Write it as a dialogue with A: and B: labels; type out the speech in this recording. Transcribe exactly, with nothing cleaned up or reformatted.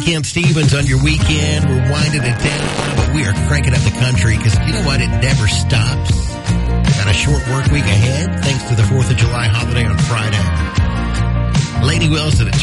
A: Ken Stevens on your weekend. We're winding it down, but we are cranking up the country because you know what? It never stops. Got a short work week ahead thanks to the fourth of July holiday on Friday. Lady Wilson at